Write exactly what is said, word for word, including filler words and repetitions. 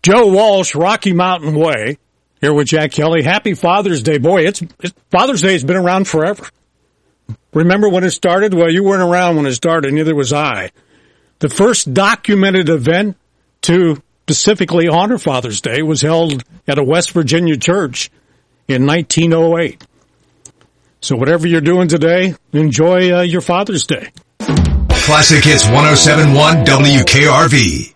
Joe Walsh, Rocky Mountain Way, here with Jack Kelly. Happy Father's Day. Boy, it's, it's Father's Day has been around forever. Remember when it started? Well, you weren't around when it started, neither was I. The first documented event to specifically honor Father's Day was held at a West Virginia church in nineteen oh eight. So whatever you're doing today, enjoy uh, your Father's Day. Classic Hits one oh seven point one W K R V.